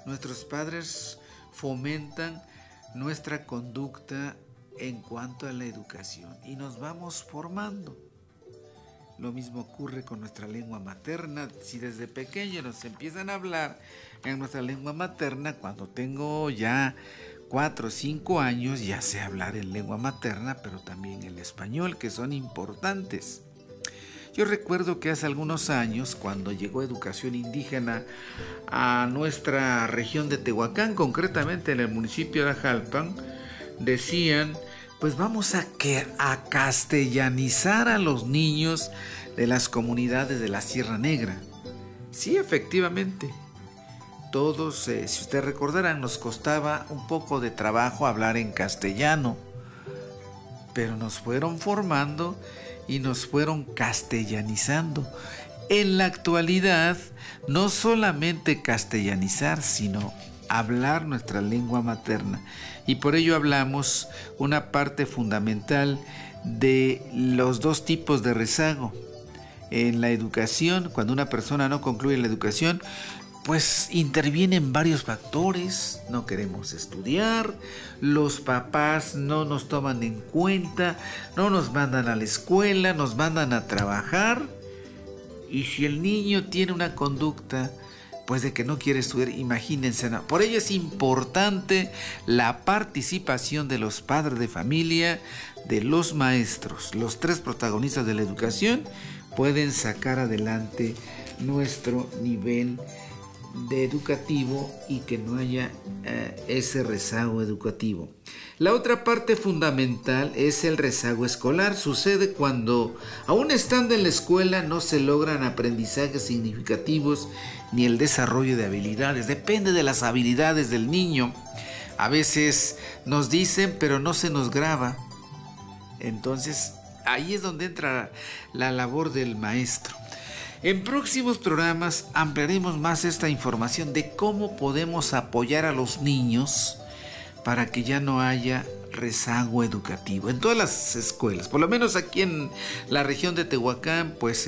Nuestros padres fomentan nuestra conducta en cuanto a la educación y nos vamos formando. Lo mismo ocurre con nuestra lengua materna. Si desde pequeño nos empiezan a hablar en nuestra lengua materna, cuando tengo ya 4 o 5 años ya sé hablar en lengua materna, pero también el español, que son importantes. Yo recuerdo que hace algunos años, cuando llegó educación indígena a nuestra región de Tehuacán, concretamente en el municipio de Ajalpan, decían: pues vamos a castellanizar a los niños de las comunidades de la Sierra Negra. Sí, efectivamente. Todos, si ustedes recordarán, nos costaba un poco de trabajo hablar en castellano, pero nos fueron formando y nos fueron castellanizando. En la actualidad, no solamente castellanizar, sino hablar nuestra lengua materna. Y por ello hablamos una parte fundamental de los dos tipos de rezago. En la educación, cuando una persona no concluye la educación, pues intervienen varios factores. No queremos estudiar, los papás no nos toman en cuenta, no nos mandan a la escuela, nos mandan a trabajar. Y si el niño tiene una conducta pues de que no quiere estudiar, imagínense. No. Por ello es importante la participación de los padres de familia, de los maestros. Los 3 protagonistas de la educación pueden sacar adelante nuestro nivel de educativo y que no haya ese rezago educativo. La otra parte fundamental es el rezago escolar. Sucede cuando, aún estando en la escuela, no se logran aprendizajes significativos ni el desarrollo de habilidades. Depende de las habilidades del niño. A veces nos dicen, pero no se nos graba. Entonces, ahí es donde entra la labor del maestro. En próximos programas ampliaremos más esta información de cómo podemos apoyar a los niños para que ya no haya rezago educativo en todas las escuelas. Por lo menos aquí en la región de Tehuacán, pues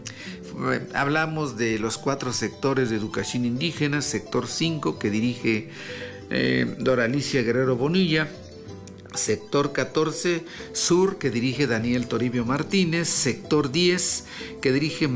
hablamos de los 4 sectores de educación indígena. Sector 5, que dirige Doralicia Guerrero Bonilla. Sector 14 Sur, que dirige Daniel Toribio Martínez. Sector 10, que dirige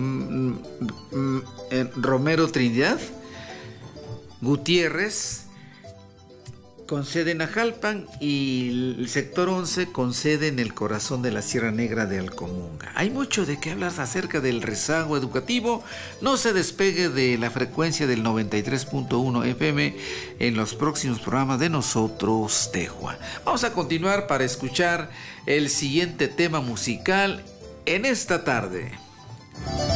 Romero Trinidad Gutiérrez, con sede en Ajalpan, y el sector 11 con sede en el corazón de la Sierra Negra de Alcomunga. Hay mucho de qué hablar acerca del rezago educativo. No se despegue de la frecuencia del 93.1 FM en los próximos programas de Nosotros Tehua. Vamos a continuar para escuchar el siguiente tema musical en esta tarde.